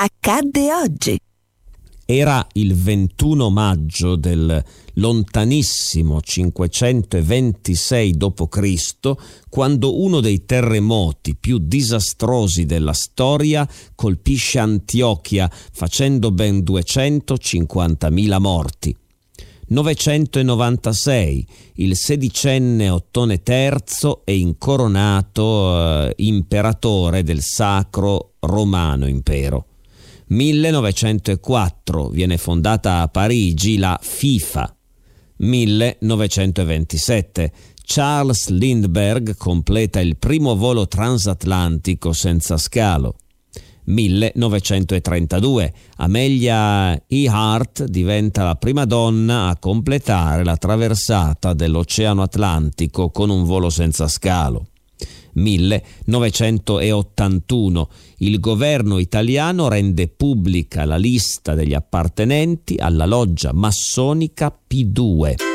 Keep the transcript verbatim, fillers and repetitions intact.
accadde oggi. Era il ventuno maggio del lontanissimo cinquecentoventisei dopo Cristo quando uno dei terremoti più disastrosi della storia colpisce Antiochia facendo ben duecentocinquantamila morti. novecentonovantasei, il sedicenne Ottone terzo è incoronato eh, imperatore del Sacro Romano Impero. millenovecentoquattro viene fondata a Parigi la FIFA. millenovecentoventisette Charles Lindbergh completa il primo volo transatlantico senza scalo. millenovecentotrentadue Amelia Earhart diventa la prima donna a completare la traversata dell'Oceano Atlantico con un volo senza scalo. millenovecentottantuno il governo italiano rende pubblica la lista degli appartenenti alla loggia massonica P due.